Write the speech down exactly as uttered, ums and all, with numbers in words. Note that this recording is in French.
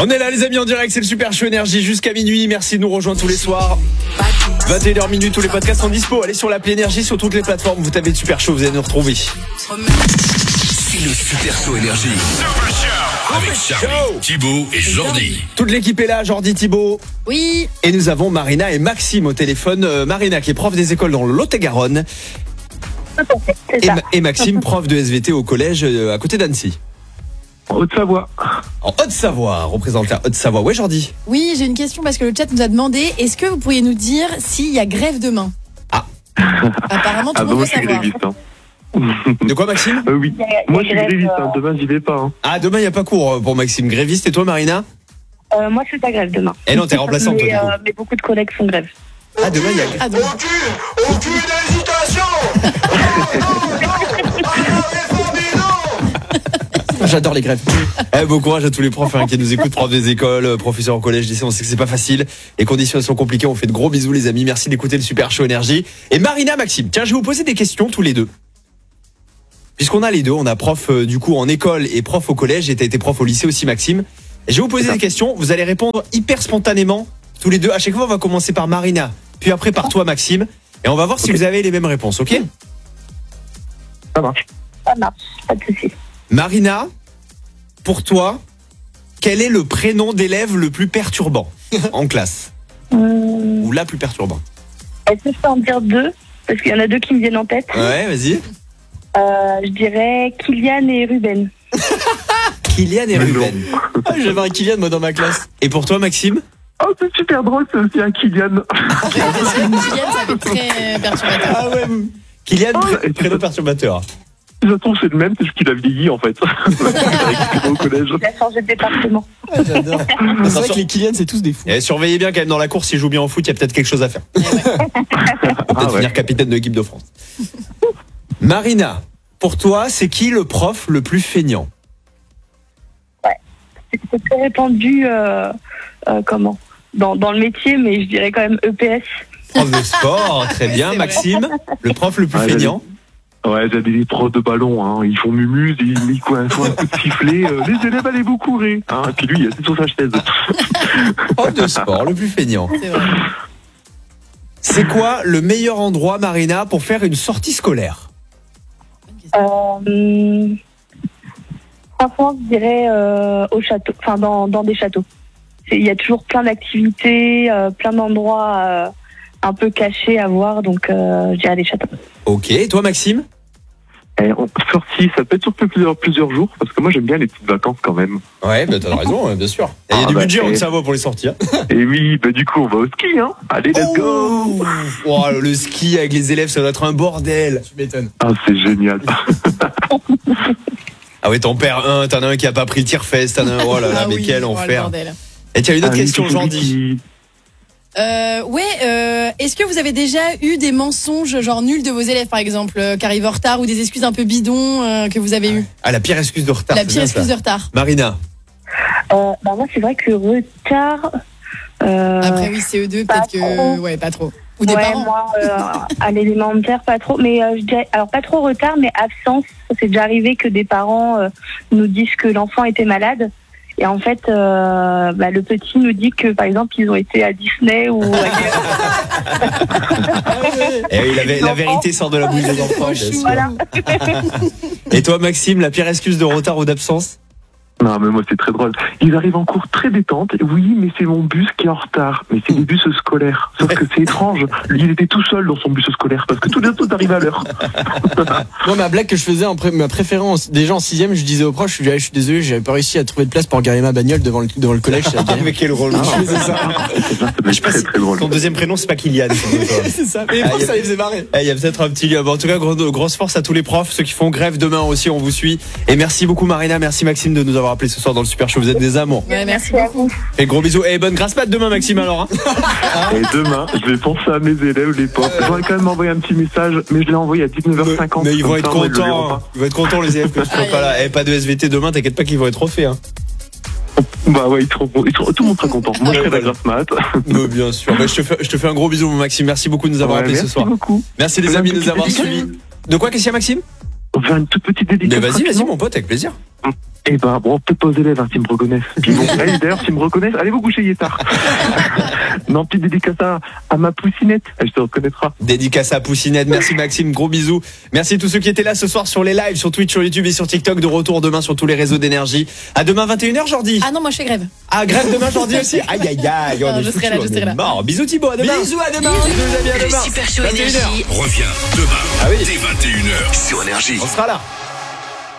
On est là les amis en direct, c'est le Super Show Énergie jusqu'à minuit. Merci de nous rejoindre tous les soirs. vingt et une heures minutes, tous les podcasts sont dispo. Allez sur l'appli Énergie, sur toutes les plateformes. Vous tapez Super Show, vous allez nous retrouver. C'est le Super Show Énergie. Avec Charlie, Thibaut et Jordi. Toute l'équipe est là, Jordi, Thibaut. Oui. Et nous avons Marina et Maxime au téléphone. Euh, Marina qui est prof des écoles dans le Lot-et-Garonne. Et, Ma- et Maxime, prof de S V T au collège euh, à côté d'Annecy. En Haute-Savoie. En Haute-Savoie, représente la Haute-Savoie. Ouais, Jordi. Oui, j'ai une question parce que le chat nous a demandé, est-ce que vous pourriez nous dire s'il y a grève demain? Ah. Apparemment, tout Ah le bah monde moi veut je suis savoir. gréviste. Hein. De quoi, Maxime? Euh, oui. Il y a- il y a Moi je suis grève, gréviste, euh, hein. Demain j'y vais pas. Hein. Ah, demain, il n'y a pas cours euh, pour Maxime. Gréviste, et toi, Marina? Euh, moi, je suis pas grève demain. Eh non, t'es remplaçante, toi, mais, du coup. euh, mais beaucoup de collègues font grève. Ah, demain, il y a Ah, donc, Aucune, aucune hésitation. J'adore les grèves. Eh, bon courage à tous les profs hein, qui nous écoutent, profs des écoles, euh, professeurs au collège, lycée. On sait que c'est pas facile. Les conditions elles sont compliquées. On fait de gros bisous les amis. Merci d'écouter le Super Show Énergie. Et Marina, Maxime, tiens, je vais vous poser des questions tous les deux. Puisqu'on a les deux, on a prof euh, du coup en école et prof au collège. Et t'as été prof au lycée aussi, Maxime. Et je vais vous poser des questions. Vous allez répondre hyper spontanément tous les deux. À chaque fois, on va commencer par Marina, puis après par toi, Maxime. Et on va voir si Ok. vous avez les mêmes réponses, ok? Ça marche. Ça marche, pas de soucis. Marina, pour toi, quel est le prénom d'élève le plus perturbant en classe? Hum, Ou la plus perturbante? Est-ce que je peux en dire deux? Parce qu'il y en a deux qui me viennent en tête. Ouais, vas-y. Euh, je dirais Kylian et Ruben. Kylian et Mais Ruben. Ah, j'avais un Kylian moi dans ma classe. Et pour toi, Maxime? Oh c'est super drôle, c'est aussi un Kylian. parce que Kylian, ça fait très perturbateur. Ah ouais. Kylian, Oh, pré- et prénom perturbateur. J'attends c'est le même, c'est ce qu'il a vieilli en fait. Au collège. Il a changé de département. J'adore. C'est vrai que les Kylian, c'est tous des fous. Et surveillez bien quand même dans la course, s'il joue bien au foot, il y a peut-être quelque chose à faire. Pour peut-être Ah ouais. finir capitaine de l'équipe de France. Marina, pour toi, c'est qui le prof le plus feignant? C'est très répandu, euh, euh, comment dans, dans le métier, mais je dirais quand même E P S. Prof de sport, très bien. C'est vrai. Maxime, le prof le plus Ah, feignant? Ouais, j'avais des profs de ballon, hein. Ils font mumuse, ils ils font un coup de sifflet. Euh, les élèves allez vous courir. Hein. Et puis lui, il est sur sa chaise. Prof de sport, le plus feignant. C'est vrai. C'est quoi le meilleur endroit, Marina, pour faire une sortie scolaire? Euh, franchement, je dirais euh, au château, enfin dans, dans des châteaux. C'est- Il y a toujours plein d'activités, euh, plein d'endroits euh, un peu cachés à voir, donc euh, je dirais des châteaux. Ok, et toi, Maxime? Et on sorti, ça peut être sur plusieurs, plusieurs jours, parce que moi j'aime bien les petites vacances quand même. Ouais, bah t'as raison, bien sûr. Il y a Ah, du bah, budget en et- Haute-Savoie pour les sortir. Et oui, bah du coup on va au ski, hein. Allez, let's go. Oh, le ski avec les élèves, ça doit être un bordel. Tu m'étonnes. Ah c'est génial. Ah ouais, t'en perds un, t'en as un qui a pas pris le tir-fest, t'en as un, oh là là, Ah mais oui, quel oh, le enfer. bordel. Et tiens, une autre Ah, question, oui, celui Jordi. qui- Euh, ouais, euh, est-ce que vous avez déjà eu des mensonges genre nuls de vos élèves par exemple, euh, qui arrivent en retard ou des excuses un peu bidons euh, que vous avez eu? Ah, la pire excuse de retard. La c'est pire bien excuse ça. de retard. Marina. Euh, bah moi, c'est vrai que retard. Euh, Après oui, C E deux pas peut-être que trop. ouais, pas trop. Ou des ouais, parents. moi, euh, à l'élémentaire, pas trop. Mais euh, je dirais, alors pas trop retard, mais absence. C'est déjà arrivé que des parents euh, nous disent que l'enfant était malade. Et en fait, euh, bah, le petit nous dit que, par exemple, ils ont été à Disney ou à... Eh oui, la, vé- la vérité sort de la bouche des enfants. bien sûr. Voilà. Et toi, Maxime, la pire excuse de retard ou d'absence? Non mais moi c'est très drôle. Ils arrivent en cours très détente. Oui mais c'est mon bus qui est en retard. Mais c'est le bus scolaire. Sauf que c'est étrange. Lui il était tout seul dans son bus scolaire parce que tous les autres arrivent à l'heure. Moi, ma blague que je faisais, en pré- ma préférence, déjà en sixième, je disais aux profs, je suis, je suis désolé, j'avais pas réussi à trouver de place pour garer ma bagnole devant le, devant le collège. ça galérait. Mais quel rôle. c'est ça. Ça doit être très très drôle. Ton deuxième prénom, c'est pas Kylian. c'est toi. c'est ça. Mais les Ah, profs, y a- ça les faisait marrer. Eh, il y a peut-être un petit lien. Bon, en tout cas, gros- grosse force à tous les profs, ceux qui font grève demain aussi, on vous suit. Et merci beaucoup Marina, merci Maxime de nous avoir appelé ce soir dans le Super Show. Vous êtes des amours. Ouais, merci à beaucoup. vous. Et gros bisous. Et bonne grasse mat demain Maxime alors. Hein. Et demain, je vais penser à mes élèves, les profs. J'aurais quand même envoyé un petit message, mais je l'ai envoyé à dix-neuf heures cinquante. Mais ils vont Comme être ça, au moins, ils le verront contents. pas. Ils vont être contents les élèves que tu sois pas là. Eh, pas de S V T demain, t'inquiète pas qu'ils vont être refaits. Hein. Bah ouais, ils seront, ils seront- tout le monde sera content. Moi, je serai la grasse mat. Mais bien sûr. Bah, je, te fais, je te fais un gros bisou, mon Maxime. Merci beaucoup de nous avoir Ouais, appelés ce merci soir. beaucoup. Merci les Même amis de nous petite avoir dédicace. suivis. De quoi, qu'est-ce qu'il y a, Maxime? On va faire une toute petite dédicace. Mais vas-y, vas-y, rapidement. mon pote, avec plaisir. Eh ben, bon, peut-être pas aux élèves, hein, s'ils me reconnaissent. Puis bon, allez, d'ailleurs, s'ils me reconnaissent, allez vous coucher, il est tard. Non, petite dédicace à, à ma poussinette, elle te reconnaîtra. Dédicace à Poussinette, merci Maxime, gros bisous. Merci à tous ceux qui étaient là ce soir sur les lives, sur Twitch, sur YouTube et sur TikTok. De retour demain sur tous les réseaux d'énergie. À demain vingt et une heures, Jordi. Ah non, moi je fais grève. Ah, grève demain, Jordi aussi. Aïe, aïe, aïe, on Non, est je foutus, serai là, je on serai est là. mort. Bisous Thibaut, à demain. Bisous, à demain. Bisous les amis, à Le demain. Super Show énergie. Revient demain Ah oui. dès vingt et une heures sur Énergie. On sera là.